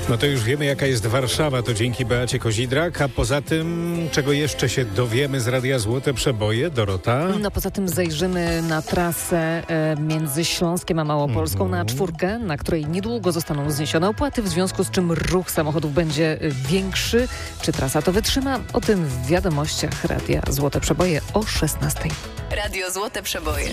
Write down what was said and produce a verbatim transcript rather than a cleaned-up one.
No to już wiemy, jaka jest Warszawa, to dzięki Beacie Kozidrak, a poza tym, czego jeszcze się dowiemy z Radia Złote Przeboje, Dorota? No poza tym zajrzymy na trasę e, między Śląskiem a Małopolską, mm. na czwórkę, na której niedługo zostaną zniesione opłaty, w związku z czym ruch samochodów będzie większy. Czy trasa to wytrzyma? O tym w wiadomościach Radia Złote Przeboje o szesnastej. Radio Złote Przeboje.